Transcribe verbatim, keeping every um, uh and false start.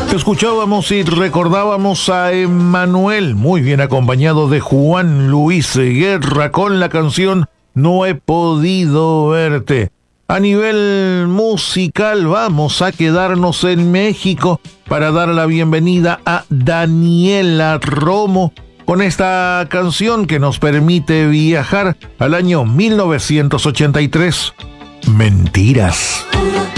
Escuchábamos y recordábamos a Emmanuel, muy bien acompañado de Juan Luis Guerra, con la canción No he podido verte. A nivel musical vamos a quedarnos en México para dar la bienvenida a Daniela Romo con esta canción que nos permite viajar al año mil novecientos ochenta y tres, Mentiras.